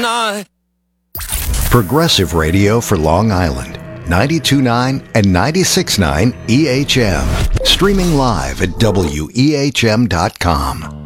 not. Progressive radio for Long Island. 92.9 and 96.9 EHM. Streaming live at WEHM.com.